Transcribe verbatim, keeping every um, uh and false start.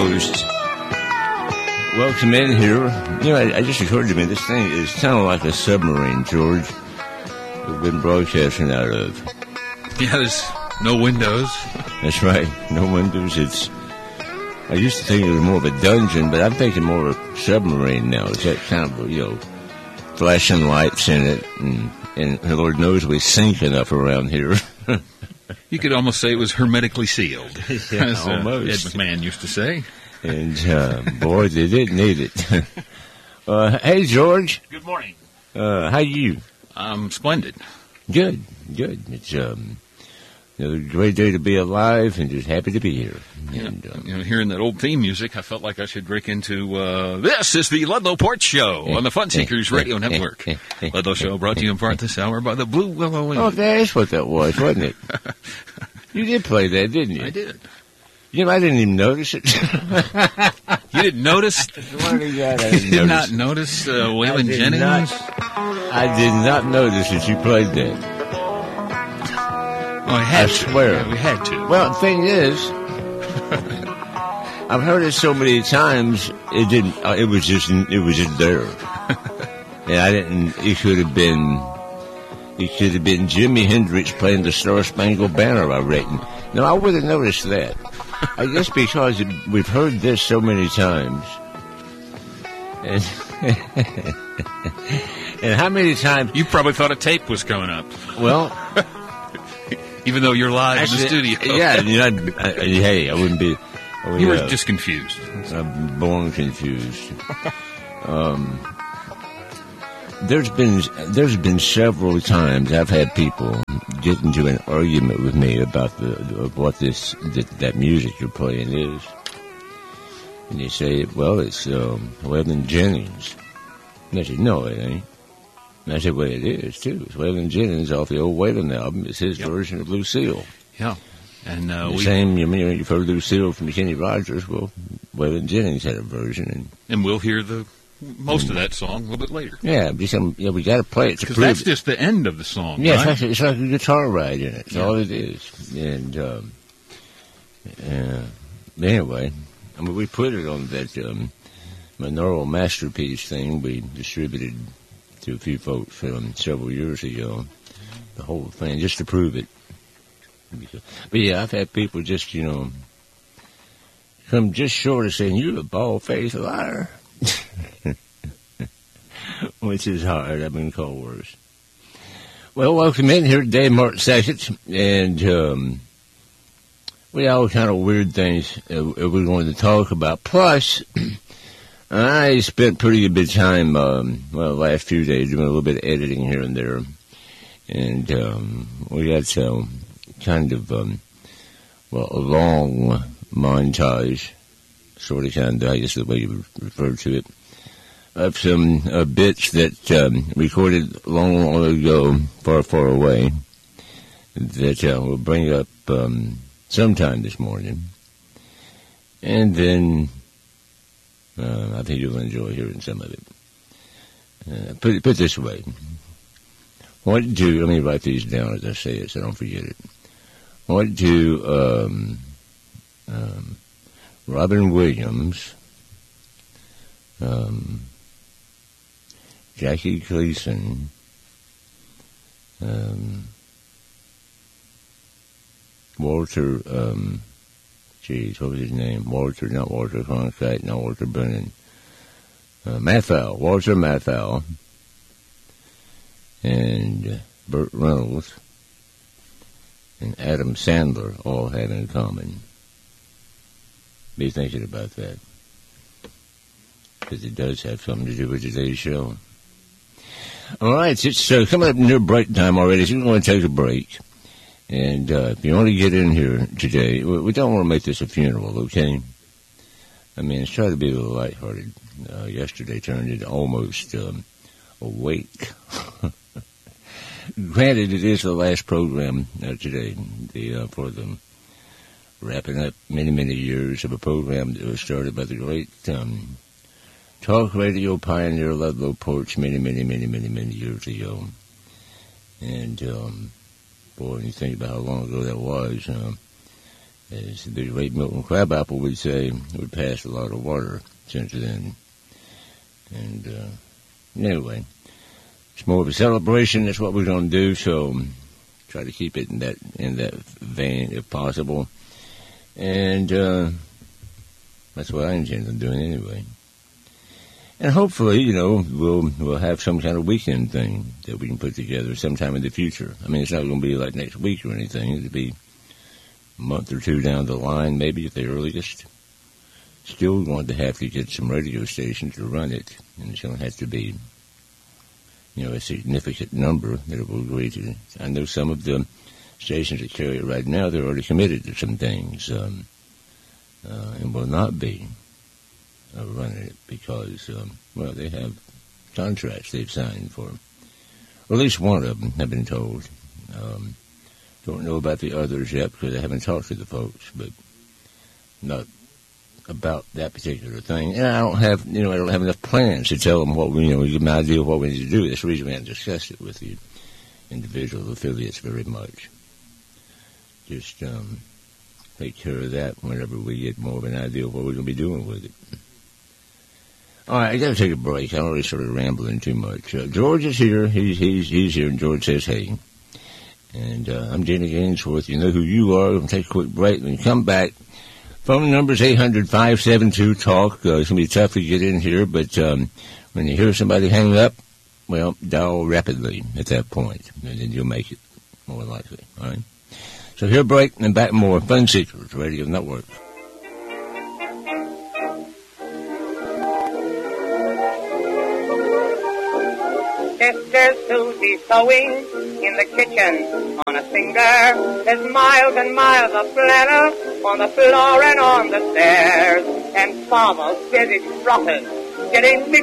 host. Welcome in here. You know, I, I just occurred to me, this thing is kind of like a submarine, George. We've been broadcasting out of. Yeah, there's no windows. That's right, no windows. It's. I used to think it was more of a dungeon, but I'm thinking more of a submarine now. It's that kind of, you know, flashing lights in it, and, and Lord knows we sink enough around here. You could almost say it was hermetically sealed, yeah, as uh, Ed almost. McMahon used to say. And, uh, boy, they didn't need it. uh, hey, George. Good morning. Uh, how you? I'm splendid. Good, good. It's um, you know, a great day to be alive and just happy to be here. Yeah, and, um, you know, hearing that old theme music, I felt like I should break into, uh, this is the Ludlow Porch Show on the Fun Seekers Radio Network. Ludlow Show brought to you in part this hour by the Blue Willow Inn. Oh, that's what that was, wasn't it? You did play that, didn't you? I did. You know, I didn't even notice it. You didn't notice? God, I didn't You did notice. not notice uh, Waylon did Jennings? not. I did not notice that you played that. Oh, I had I to. swear. Yeah, we had to. Well, the thing is, I've heard it so many times. It didn't. Uh, it was just. It was just there, and I didn't. It could have been. It could have been Jimi Hendrix playing the Star Spangled Banner. I reckon. No, I would have noticed that. I guess because it, we've heard this so many times, and, and how many times? You probably thought a tape was coming up. Well. Even though you're live Actually, in the studio. Yeah, you know, I, I, hey, I wouldn't be. I would, You were uh, just confused. I'm born confused. um, there's been there's been several times I've had people get into an argument with me about the of what this that, that music you're playing is, and they say, "Well, it's um, Waylon Jennings." And I said, "No, it ain't." And I said, well, it is, too. It's Waylon Jennings off the old Waylon album. It's his yep. version of Lucille. Yeah. And uh, the we, same, you mean, you've heard Lucille from Kenny Rogers. Well, Waylon Jennings had a version. And, and we'll hear the most and, of that song a little bit later. Yeah, just, um, yeah we got to play it to prove prove that's it. just the end of the song, Yeah, right? it's, like, it's like a guitar ride in it. That's yeah. all it is. And um, uh, anyway, I mean, we put it on that um, Monroe Masterpiece thing we distributed to a few folks um, several years ago, the whole thing, just to prove it. But yeah, I've had people just, you know, come just short of saying, you're a bald-faced liar. Which is hard. I've been called worse. Well, welcome in here today, Mark Sackett, and um, we got all kind of weird things uh, we're going to talk about. Plus, I spent pretty good bit of time, um, well, the last few days doing a little bit of editing here and there. And um, we got some kind of, um, well, a long montage, sort of kind of, I guess the way you refer to it, of some uh, bits that um, recorded long, long ago, far, far away, that uh, we'll bring up um, sometime this morning. And then Uh, I think you'll enjoy hearing some of it. Uh, put it put it this way. What do, let me write these down as I say it so I don't forget it. What do um, um, Robin Williams, um, Jackie Gleason, um, Walter, um, Jeez, what was his name? Walter, not Walter Cronkite, not Walter Brennan. Uh, Matthau, Walter Matthau, and uh, Burt Reynolds, and Adam Sandler all have in common. Be thinking about that. Because it does have something to do with today's show. All right, it's uh, coming up near break time already, so we're going to take a break. And uh, if you want to get in here today, we, we don't want to make this a funeral, okay? I mean, let's try to be a little lighthearted. Uh, yesterday turned into almost um, a wake. Granted, it is the last program uh, today the, uh, for the wrapping up many, many years of a program that was started by the great um, talk radio pioneer Ludlow Porch many, many, many, many, many years ago. And... Um, Boy, when you think about how long ago that was, uh, as the great Milton Crabapple would say, would pass a lot of water since then. And uh, anyway, it's more of a celebration. That's what we're going to do. So try to keep it in that in that vein if possible. And uh, that's what I intend on doing anyway. And hopefully, you know, we'll we'll have some kind of weekend thing that we can put together sometime in the future. I mean, it's not going to be like next week or anything. It'll be a month or two down the line, maybe at the earliest. Still going to have to get some radio stations to run it, and it's going to have to be, you know, a significant number that will agree to. I know some of the stations that carry it right now, they're already committed to some things, um, uh, and will not be uh, running it because, um, well, they have contracts they've signed for. Or at least one of them, have been told. Um, don't know about the others yet because I haven't talked to the folks, but not about that particular thing. And I don't have, you know, I don't have enough plans to tell them what we, you know, give them an idea of what we need to do. That's the reason we haven't discussed it with the individual affiliates very much. Just um, take care of that whenever we get more of an idea of what we're going to be doing with it. All right, I got to take a break. I don't really sort of rambling too much. Uh, George is here. He's he's he's here, and George says, "Hey." And uh, I'm Danny Gainsworth. You know who you are. We're going to take a quick break. When you come back, phone number is eight hundred, five seven two, talk. Uh, it's going to be tough to get in here, but um, when you hear somebody hang up, well, dial rapidly at that point, and then you'll make it more likely. All right? So here, break, and back more Fun Seekers Radio Network. Sister Susie sewing in the kitchen on a singer. There's miles and miles of flannel on the floor and on the stairs. And Farmer's busy frothing, getting big.